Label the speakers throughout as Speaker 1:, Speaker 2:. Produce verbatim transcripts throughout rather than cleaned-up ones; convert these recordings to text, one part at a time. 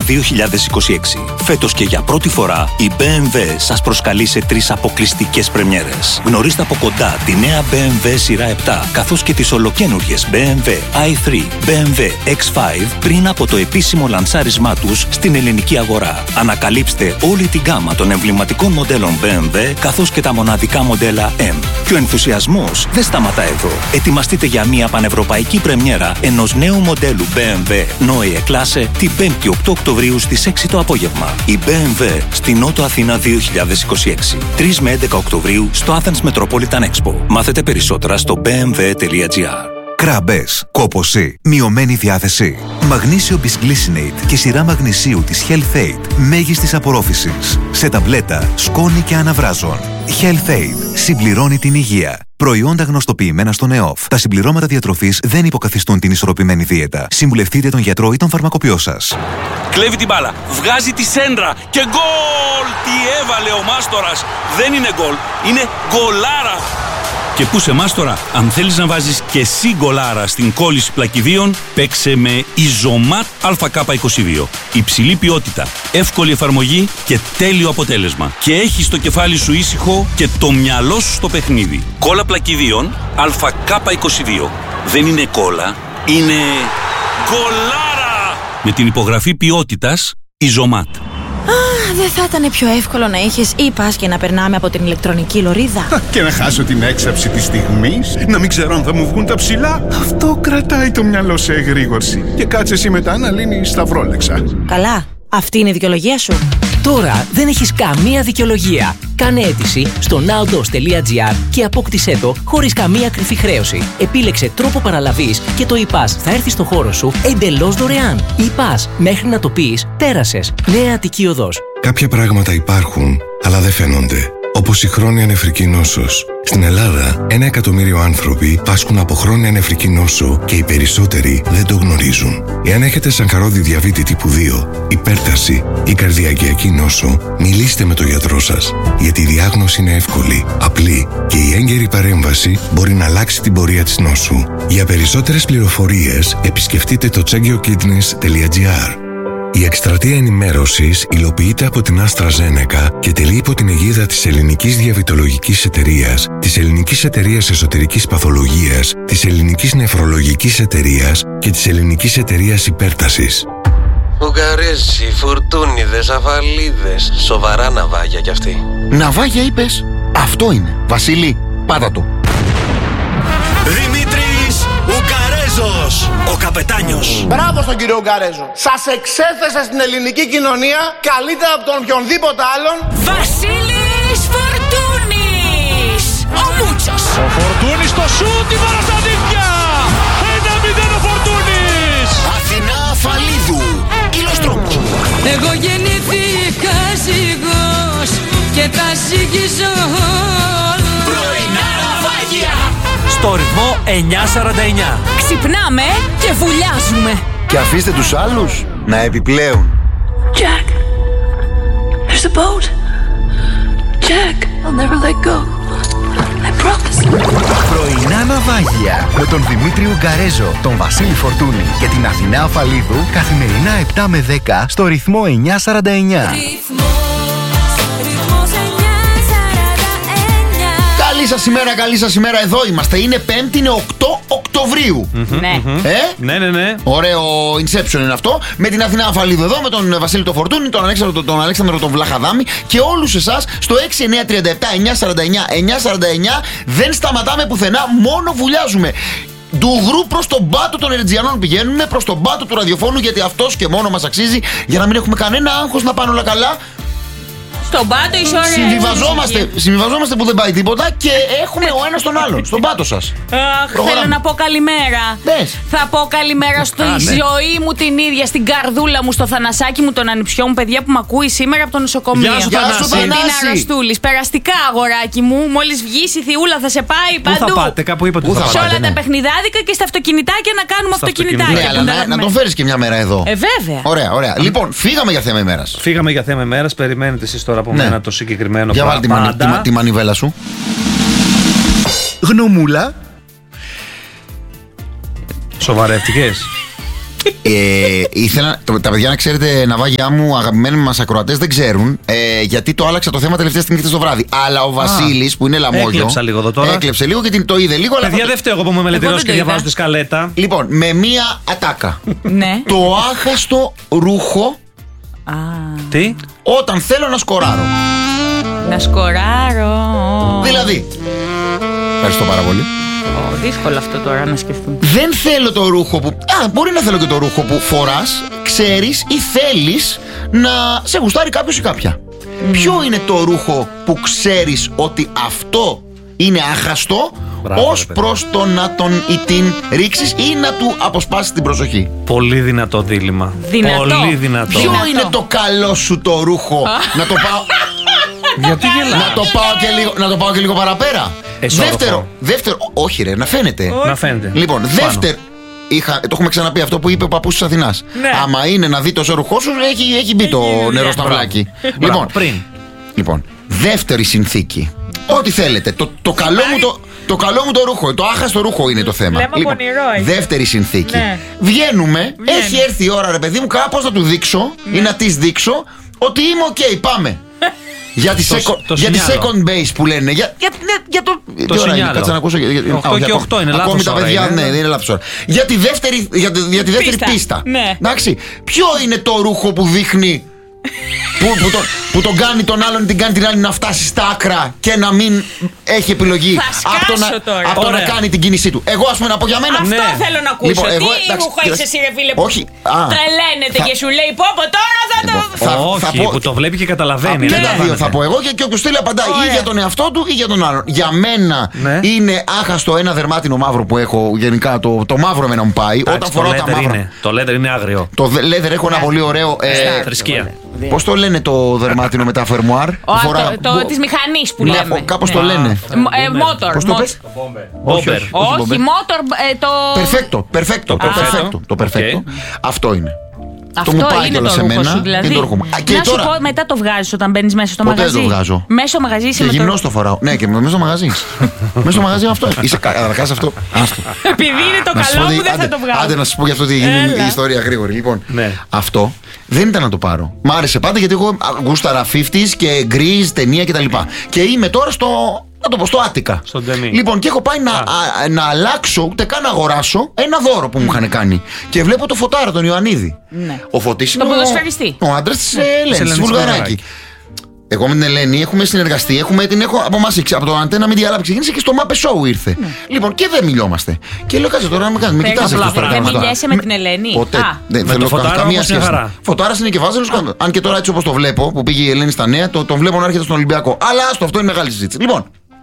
Speaker 1: δύο χιλιάδες είκοσι έξι. Φέτος και για πρώτη φορά η μπι εμ ντάμπλιου σας προσκαλεί σε τρεις αποκλειστικές πρεμιέρες. Γνωρίστε από κοντά τη νέα μπι εμ ντάμπλιου σειρά επτά, καθώς και τις ολοκαίνουργιες μπι εμ ντάμπλιου άι θρι, μπι εμ ντάμπλιου εξ πέντε πριν από το επίσημο λανσάρισμά τους στην ελληνική αγορά. Ανακαλύψτε όλη την γκάμα των εμβληματικών μοντέλων μπι εμ ντάμπλιου, καθώς και τα μοναδικά μοντέλα M. Και ο ενθουσιασμός δεν σταματά εδώ. Ετοιμαστείτε για μια πανευρωπαϊκή πρεμιέρα ενός νέου μοντέλου μπι εμ ντάμπλιου Neue Klasse την πέμπτη οκτώ Οκτωβρίου στις έξι το απόγευμα. Η μπι εμ ντάμπλιου στη Νότο Αθήνα δύο χιλιάδες είκοσι έξι. τρεις με έντεκα Οκτωβρίου στο Athens Metropolitan Expo. Μάθετε περισσότερα στο μπι εμ ντάμπλιου τελεία τζι άρ.
Speaker 2: Κράμπες, κόπωση, μειωμένη διάθεση. Μαγνήσιο Bisglycinate και σειρά μαγνησίου της Health-Aid μέγιστης απορρόφησης. Σε ταμπλέτα, σκόνη και αναβράζων. Health-Aid συμπληρώνει την υγεία. Προϊόντα γνωστοποιημένα στον ΕΟΦ. Τα συμπληρώματα διατροφής δεν υποκαθιστούν την ισορροπημένη δίαιτα. Συμβουλευτείτε τον γιατρό ή τον φαρμακοποιό σας.
Speaker 3: Κλέβει την μπάλα, βγάζει τη σέντρα και γκολ! Τι έβαλε ο Μάστορας! Δεν είναι γκολ, είναι γκολάρα! Και πού σε Μάστορα, αν θέλεις να βάζεις και εσύ γκολάρα στην κόλληση πλακιδίων, παίξε με Ιζωμάτ Α Κ είκοσι δύο. Υψηλή ποιότητα, εύκολη εφαρμογή και τέλειο αποτέλεσμα. Και έχεις το κεφάλι σου ήσυχο και το μυαλό σου στο παιχνίδι. Κόλλα πλακιδίων Α Κ είκοσι δύο. Δεν είναι κόλλα, είναι γκολάρα! Με την υπογραφή ποιότητας Ιζωμάτ.
Speaker 4: Δεν θα ήταν πιο εύκολο να είχες e-pass και να περνάμε από την ηλεκτρονική λωρίδα?
Speaker 5: Και να χάσω την έξαψη της στιγμής, να μην ξέρω αν θα μου βγουν τα ψηλά. Αυτό κρατάει το μυαλό σε εγρήγορση. Και κάτσε εσύ μετά να λύνεις τα βρόλεξα.
Speaker 4: Καλά, αυτή είναι η δικαιολογία σου.
Speaker 6: Τώρα δεν έχεις καμία δικαιολογία. Κάνε αίτηση στο nowdos τελεία gr και απόκτησέ το χωρίς καμία κρυφή χρέωση. Επίλεξε τρόπο παραλαβής και το e-pass θα έρθει στο χώρο σου εντελώς δωρεάν. E-pass, μέχρι να το πεις, πέρασες. Νέα Αττική Οδός.
Speaker 7: Κάποια πράγματα υπάρχουν, αλλά δεν φαίνονται. Όπως η χρόνια νεφρική νόσος. Στην Ελλάδα, ένα εκατομμύριο άνθρωποι πάσχουν από χρόνια νεφρική νόσο και οι περισσότεροι δεν το γνωρίζουν. Εάν έχετε σανκαρόδι διαβήτη τύπου δύο, υπέρταση ή καρδιακιακή νόσο, μιλήστε με τον γιατρό σας. Γιατί η διάγνωση είναι εύκολη, απλή και η έγκαιρη παρέμβαση μπορεί να αλλάξει την πορεία της νόσου. Για περισσότερες πληροφορίες, επισκεφτείτε το chagio-kidneys τελεία gr. Η εκστρατεία ενημέρωσης υλοποιείται από την AstraZeneca και τελεί υπό την αιγίδα της Ελληνικής Διαβητολογικής Εταιρείας, της Ελληνικής Εταιρείας Εσωτερικής Παθολογίας, της Ελληνικής Νεφρολογικής Εταιρείας και της Ελληνικής Εταιρείας Υπέρτασης.
Speaker 8: Ουγγαρέζοι, φουρτούνιδες, αφαλίδες. Σοβαρά ναυάγια κι αυτοί.
Speaker 9: Ναυάγια είπες? Αυτό είναι. Βασίλη, πάτα το.
Speaker 10: Δημήτρης Ουγγαρέζος, ο καπετάνιος.
Speaker 11: Μπράβο στον κύριο Ουγγαρέζο. Σας εξέθεσε στην ελληνική κοινωνία καλύτερα από τον οποιονδήποτε άλλον.
Speaker 12: Βασίλης Φορτούνης, ο Μούτσος.
Speaker 13: Ο Φορτούνης το σούτ, η βάρα στα δίχτυα. ένα μηδέν ο Φορτούνης.
Speaker 9: Αθηνά Αφαλίδου, Ηλοστρόπου.
Speaker 12: Εγώ γεννήθηκα ζυγός και τα ζυγίζω όλα.
Speaker 10: Πρωινά ναυάγια.
Speaker 6: Στο ρυθμό εννιά σαράντα εννιά.
Speaker 12: Ξυπνάμε και βουλιάζουμε.
Speaker 9: Και αφήστε τους άλλους να επιπλέουν.
Speaker 12: Jack, there's a boat. Jack, I'll never let go. I promise.
Speaker 9: Πρωινά ναυάγια με τον Δημήτρη Ουγγαρέζο, τον Βασίλη Φορτούνη και την Αθηνά Αφαλίδου καθημερινά επτά με δέκα στο ρυθμό εννιά σαράντα εννιά. Καλή σας ημέρα, καλή σας ημέρα, εδώ είμαστε. Είναι Πέμπτη, είναι οκτώ Οκτωβρίου.
Speaker 4: Ναι.
Speaker 9: Ε?
Speaker 13: Ναι, ναι, ναι.
Speaker 9: Ωραίο Inception είναι αυτό. Με την Αθηνά Αφαλίδου εδώ, με τον Βασίλη το Φορτούνη, τον Αλέξανδρο τον, Αλέξανδρο τον Βλαχαδάμη και όλους εσάς στο έξι εννιά τρία επτά εννιά σαράντα εννιά εννιά σαράντα εννιά. Δεν σταματάμε πουθενά, μόνο βουλιάζουμε. Ντουγρού προς τον πάτο των Ερετζιανών πηγαίνουμε, προς τον πάτο του ραδιοφώνου, γιατί αυτός και μόνο μας αξίζει, για να μην έχουμε κανένα άγχος, να πάνε όλα καλά.
Speaker 4: Στον πάτο η ώρα.
Speaker 9: Συμβιβαζόμαστε, συμβιβαζόμαστε που δεν πάει τίποτα και έχουμε ο ένας τον άλλον. Στον πάτο σας.
Speaker 4: Αχ, θέλω να πω καλημέρα.
Speaker 9: Πες.
Speaker 4: Θα πω καλημέρα στη ζωή μου την ίδια, στην καρδούλα μου, στο Θανασάκι μου, τον ανιψιό μου, παιδιά που με ακούει σήμερα από το νοσοκομείο.
Speaker 13: Γεια σου,
Speaker 9: Γεια σου,
Speaker 4: Την
Speaker 9: Θανάση.
Speaker 4: Αραστούλης. Περαστικά, αγοράκι μου. Μόλις βγεις η Θιούλα θα σε πάει
Speaker 13: Πού
Speaker 4: παντού.
Speaker 13: θα πάτε, κάπου είπατε
Speaker 9: Πού
Speaker 13: ότι θα
Speaker 9: θα
Speaker 4: Σε
Speaker 13: πάτε.
Speaker 4: όλα
Speaker 9: ναι.
Speaker 4: τα παιχνιδάδικα και στα αυτοκινητάκια να κάνουμε
Speaker 13: Στα
Speaker 4: αυτοκινητάκια.
Speaker 9: Ναι, αλλά
Speaker 4: που
Speaker 9: να,
Speaker 4: τα
Speaker 9: να τον φέρεις και μια μέρα εδώ.
Speaker 4: Ε, βέβαια.
Speaker 9: Ωραία, ωραία. Λοιπόν, φύγαμε για θέμα ημέρας.
Speaker 13: Φύγαμε για θέμα ημέρας, περιμένετε εσείς τώρα από
Speaker 9: Ναι.
Speaker 13: μένα το συγκεκριμένο
Speaker 9: Για βάλει τη, μανι, τη, μα- τη μανιβέλα σου. Γνωμούλα.
Speaker 13: Σοβαρεύτηκες.
Speaker 9: ε, ήθελα, το, τα παιδιά να ξέρετε, ναυάγια μου, αγαπημένοι μας ακροατές δεν ξέρουν, ε, γιατί το άλλαξα το θέμα τελευταία στιγμή χθες το βράδυ. Αλλά ο Βασίλης που είναι λαμόγιο.
Speaker 14: Έκλεψα λίγο εδώ τώρα.
Speaker 9: Έκλεψε λίγο και την, το είδε λίγο.
Speaker 14: Παιδιά,
Speaker 9: αλλά
Speaker 14: δεν φταίω εγώ που είμαι μελετηρός και διαβάζω τη σκαλέτα.
Speaker 9: Λοιπόν, με μία ατάκα.
Speaker 4: Ναι.
Speaker 9: Το άχαστο ρούχο.
Speaker 4: Α.
Speaker 14: Τι?
Speaker 9: Όταν θέλω να σκοράρω.
Speaker 4: Να σκοράρω.
Speaker 9: Δηλαδή. Ευχαριστώ πάρα πολύ.
Speaker 4: Oh, δύσκολο αυτό τώρα να σκεφτούμε.
Speaker 9: Δεν θέλω το ρούχο που. Α, μπορεί να θέλω και το ρούχο που φοράς, ξέρεις ή θέλεις να σε γουστάρει κάποιος ή κάποια. Mm. Ποιο είναι το ρούχο που ξέρεις ότι αυτό είναι άχαστο, ως προς το να τον ή την ρίξεις ή να του αποσπάσεις την προσοχή?
Speaker 14: Πολύ δυνατό δίλημμα.
Speaker 4: Δυνατό.
Speaker 14: Πολύ δυνατό.
Speaker 9: Ποιο
Speaker 4: δυνατό.
Speaker 9: είναι το καλό σου το ρούχο? Να το πάω.
Speaker 14: Γιατί γελάς?
Speaker 9: Να το πάω και λίγο, να το πάω και λίγο παραπέρα.
Speaker 14: Εσώροφο.
Speaker 9: Δεύτερο, δεύτερο, όχι ρε, να φαίνεται.
Speaker 14: Να φαίνεται.
Speaker 9: Λοιπόν, δεύτερο. Είχα, το έχουμε ξαναπεί αυτό που είπε ο παππούς της Αθηνάς.
Speaker 4: Ναι.
Speaker 9: Άμα είναι να δει το ρούχό σου, έχει, έχει μπει το νερό στα βλάκι. Λοιπόν,
Speaker 14: πριν.
Speaker 9: λοιπόν, δεύτερη συνθήκη. Ό,τι θέλετε. Το, το, καλό μου το, το καλό μου το ρούχο, το άχαστο ρούχο είναι το θέμα.
Speaker 4: Λέμε
Speaker 9: Λοιπόν,
Speaker 4: πονηρό, έχει.
Speaker 9: δεύτερη συνθήκη.
Speaker 4: Ναι.
Speaker 9: Βγαίνουμε,
Speaker 4: Βγαίνουμε.
Speaker 9: έχει έρθει η ώρα, ρε παιδί μου, κάπως να του δείξω ή να της δείξω ότι είμαι οκ, πάμε. Για τη,
Speaker 14: Το-
Speaker 9: second,
Speaker 14: το
Speaker 9: για τη
Speaker 14: σινιάλο.
Speaker 9: second base που λένε. Για, για, ναι, για το.
Speaker 14: Το
Speaker 9: τι ώρα είναι,
Speaker 14: σινιάλο.
Speaker 9: κάτσε να ακούσω. για- για-
Speaker 14: οκτώ
Speaker 9: α, όχι,
Speaker 14: και
Speaker 9: ακόμη-
Speaker 14: οκτώ είναι,
Speaker 9: ακόμη
Speaker 14: λάθος
Speaker 9: τα
Speaker 14: ώρα
Speaker 9: παιδιά,
Speaker 14: είναι.
Speaker 9: ναι, δεν είναι λάθος ώρα. Για τη δεύτερη, για, τη- για τη δεύτερη
Speaker 4: Πίστα.
Speaker 9: πίστα.
Speaker 4: Ναι.
Speaker 9: Εντάξει. Ποιο είναι το ρούχο που δείχνει. που, που, τον, που τον κάνει τον άλλον, την κάνει την άλλη να φτάσει στα άκρα και να μην έχει επιλογή
Speaker 4: Θα
Speaker 9: από το,
Speaker 4: σκάσω
Speaker 9: να,
Speaker 4: τώρα.
Speaker 9: από το να
Speaker 14: Ωραία.
Speaker 9: κάνει την κίνησή του. Εγώ, α πούμε, να πω για μένα.
Speaker 4: Αυτό
Speaker 14: Ναι.
Speaker 4: θέλω να ακούσω.
Speaker 9: Λοιπόν,
Speaker 4: Τι
Speaker 9: εγώ, εντάξει,
Speaker 4: ρούχο έχεις
Speaker 9: κοίταξε.
Speaker 4: εσύ, ρε φίλε, που
Speaker 9: Όχι. Α.
Speaker 4: τρελαίνεται
Speaker 9: Θα-
Speaker 4: και σου λέει πω πω τώρα θα το.
Speaker 9: Λοιπόν, θα-
Speaker 14: Όχι,
Speaker 9: θα πω-
Speaker 14: που το βλέπει και καταλαβαίνει.
Speaker 9: Και
Speaker 14: δεν
Speaker 9: τα δύο
Speaker 14: καταλαβαίνετε.
Speaker 9: θα πω εγώ και, και όποιος θέλει απαντάει ή
Speaker 4: Ωραία.
Speaker 9: για τον εαυτό του ή για τον άλλον. Για μένα
Speaker 14: Ναι.
Speaker 9: είναι άχαστο ένα δερμάτινο μαύρο που έχω γενικά. Το, το μαύρο εμένα μου πάει.
Speaker 14: Εντάξει,
Speaker 9: Όταν
Speaker 14: το
Speaker 9: φοράω τα
Speaker 14: leather
Speaker 9: μαύρα.
Speaker 14: είναι, το leather είναι άγριο.
Speaker 9: Το δε- leather έχω ένα πολύ ωραίο. Ε,
Speaker 14: Θρησκεία.
Speaker 9: Πώς το λένε το δερμάτινο μετά φερμουάρ?
Speaker 4: Ο, το, το, της μηχανής που
Speaker 9: Ναι,
Speaker 4: λέμε.
Speaker 9: ο- κάπως
Speaker 4: Ναι.
Speaker 9: το λένε.
Speaker 4: Μ- ε, Μότορ.
Speaker 9: Πώς το
Speaker 4: μότ-
Speaker 9: πες?
Speaker 14: Μπόμπερ.
Speaker 4: Όχι,
Speaker 9: Μπόμπερ.
Speaker 4: μότορ, ε, το.
Speaker 9: Perfecto, perfecto, το
Speaker 14: perfecto.
Speaker 9: perfecto, το perfecto.
Speaker 14: Οκ.
Speaker 9: Αυτό είναι.
Speaker 4: Αυτό
Speaker 9: μου πάει
Speaker 4: είναι
Speaker 9: κιόλας
Speaker 4: το
Speaker 9: σε
Speaker 4: ρούχο
Speaker 9: μένα,
Speaker 4: σου, δηλαδή.
Speaker 9: είναι το ρούχο μου. Α, και
Speaker 4: να
Speaker 9: τώρα-
Speaker 4: σου πω, μετά το βγάζεις όταν μπαίνεις μέσα στο
Speaker 9: Ποτέ δεν
Speaker 4: μαγαζί.
Speaker 9: το βγάζω.
Speaker 4: Μέσα στο μαγαζί είσαι
Speaker 9: Και
Speaker 4: με το.
Speaker 9: γυμνός το φοράω. Ναι, και μέσα στο μαγαζί. Μέσα στο μαγαζί αυτό. Είσαι καταρχάς αυτό. Άστο.
Speaker 4: Επειδή είναι το
Speaker 9: Να σου
Speaker 4: καλό
Speaker 9: πω
Speaker 4: μου,
Speaker 9: ότι-
Speaker 4: δεν θα
Speaker 9: άντε-
Speaker 4: το βγάλω.
Speaker 9: Άντε να σου πω για αυτό τι έγινε
Speaker 4: Έλα.
Speaker 9: η ιστορία γρήγορη. Λοιπόν,
Speaker 14: Ναι.
Speaker 9: αυτό δεν ήταν να το πάρω. Μ' άρεσε πάντα γιατί εγώ γούσταρα πενήντα και γκριζ, ταινία κτλ. Και είμαι τώρα στο. Να το πω, στο Άτικα.
Speaker 14: Στον Ντεμί.
Speaker 9: Λοιπόν, και έχω πάει να, α, να αλλάξω, ούτε καν να αγοράσω ένα δώρο που μου είχαν κάνει. Και βλέπω το Φωτάρα, τον Ιωαννίδη.
Speaker 4: Ναι.
Speaker 9: Ο Φωτής είναι
Speaker 4: Το
Speaker 9: ο-
Speaker 4: ποδοσφαιριστή.
Speaker 9: ο άντρας της
Speaker 4: Ναι.
Speaker 9: Ελένης,
Speaker 14: Της
Speaker 9: της
Speaker 14: Ελένης
Speaker 9: Βουλγαράκη.
Speaker 14: Βουλγαράκη.
Speaker 9: Εγώ με την Ελένη έχουμε συνεργαστεί. Έχουμε, την έχω από εμάς, από το Αντένα Media Lab ξεκίνησε και στο Mape Show ήρθε. Λοιπόν, και δεν μιλιόμαστε. Και λέω, κάτσε τώρα να με κάνει. Με
Speaker 4: Παίρνω
Speaker 9: κοιτάζει αυτό
Speaker 4: απλά.
Speaker 9: τώρα.
Speaker 4: Δεν
Speaker 9: κάνω αυτά.
Speaker 4: μιλιέσαι με την Ελένη.
Speaker 9: Ποτέ.
Speaker 4: Α.
Speaker 9: Δεν
Speaker 14: Με
Speaker 9: θέλω
Speaker 14: το Φωτάρα
Speaker 9: καμία
Speaker 14: όμως μια
Speaker 9: σχέση.
Speaker 14: χαρά.
Speaker 9: Φωτάρας είναι και βάζελος. Αν και τώρα έτσι όπως το βλέπω, που πήγε η Ελένη στα νέα, το, τον βλέπω να έρχεται στον Ολυμπιακό. Αλλά άστο, αυτό είναι μεγάλη συζήτηση. Λοιπόν,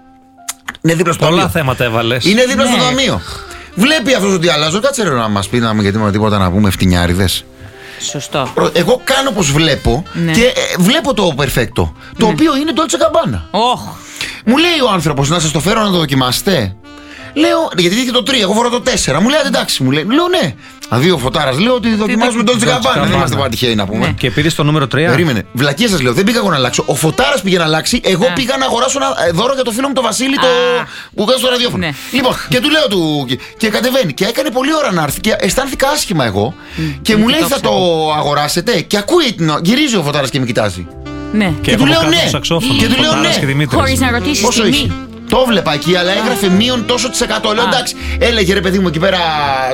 Speaker 9: είναι δίπλα στο
Speaker 14: Πολλά
Speaker 9: ταμείο.
Speaker 14: θέματα έβαλε.
Speaker 9: Είναι δίπλα στο
Speaker 4: Ναι.
Speaker 9: ταμείο. Βλέπει αυτό ότι αλλάζω. Κάτσε ρε να μα πει να μην γιατί με τίποτα να πούμε φτηνιάριδες.
Speaker 4: Σωστό.
Speaker 9: Εγώ κάνω πως βλέπω
Speaker 4: Ναι.
Speaker 9: και ε, βλέπω το perfecto. Το οποίο είναι Dolce Gabbana.
Speaker 4: Όχ.
Speaker 9: Μου λέει ο άνθρωπος να σας το φέρω να το δοκιμάσετε. Λέω, γιατί είχε το τρία, εγώ φορώ το τέσσερα. Μου λέει, «Άντε, εντάξει, μου λέει. Λέω, ναι. Δηλαδή ο Φωτάρας λέω ότι δοκιμάζουμε Dolce Gabbana. Δεν είμαστε πάντα τυχαίοι να πούμε.
Speaker 14: Και πήρε το νούμερο τρία.
Speaker 9: Περίμενε. Βλακία σας λέω, δεν πήγα εγώ να αλλάξω. Ο Φωτάρας πήγε να αλλάξει. Εγώ πήγα να αγοράσω ένα ε, δώρο για το φίλο μου το Βασίλη το... που βγάζει στο ραδιόφωνο.
Speaker 4: Ναι.
Speaker 9: Λοιπόν, και του λέω του. Και, και κατεβαίνει. Και έκανε πολλή ώρα να έρθει. Και αισθάνθηκα άσχημα εγώ. Και μου λέει, θα το αγοράσετε. Και ακούει, την- γυρίζει ο Φωτάρας και με κοιτάζει.
Speaker 4: Ναι.
Speaker 9: Και,
Speaker 14: Και
Speaker 9: του
Speaker 14: από
Speaker 9: λέω
Speaker 14: κάτω
Speaker 9: ναι.
Speaker 14: το σαξόφωνο,
Speaker 9: Και του λέω
Speaker 14: Φωτάρας
Speaker 9: ναι.
Speaker 14: και Δημήτρης.
Speaker 4: Χωρίς να ρωτήσεις
Speaker 9: Πόσο
Speaker 4: τιμή.
Speaker 9: είχε. Το βλέπα εκεί, αλλά έγραφε μείον τόσο της εκατό. Λέω εντάξει, έλεγε ρε παιδί μου εκεί πέρα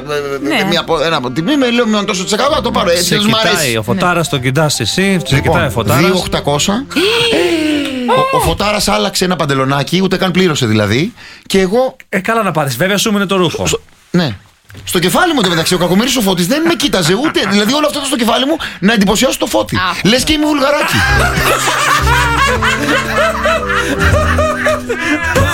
Speaker 9: ε,
Speaker 4: Ναι.
Speaker 9: μία από- ένα από τιμή, με λέω μείον τόσο της εκατό, το πάρω έτσι.
Speaker 14: Σε
Speaker 9: τους μ' αρέσει.
Speaker 14: κοιτάει ο Φωτάρας, τον κοιτάς εσύ, σε κοιτάει ο
Speaker 9: Λοιπόν,
Speaker 14: Φωτάρας.
Speaker 9: δύο χιλιάδες οκτακόσια. Ο, ο Φωτάρας άλλαξε ένα παντελονάκι, ούτε καν πλήρωσε δηλαδή. Και εγώ.
Speaker 14: Ε, καλά να πάρεις. Βέβαια σου είναι το ρούχο.
Speaker 9: Στο- ναι. Στο κεφάλι μου εντωμεταξύ, ο Κακομοίρης ο Φώτης δεν με κοίταζε ούτε. Δηλαδή όλο αυτό ήταν στο κεφάλι μου να εντυπωσιάσω το Φώτη. Λες και είμαι Βουλγαράκι.